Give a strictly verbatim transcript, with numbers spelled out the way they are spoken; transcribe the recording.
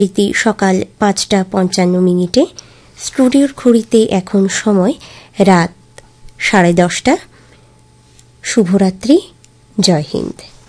রীতি সকাল পাঁচটা পঞ্চান্ন মিনিটে। স্টুডিওর ঘড়িতে এখন সময় রাত সাড়ে দশটা। শুভরাত্রি, জয় হিন্দ।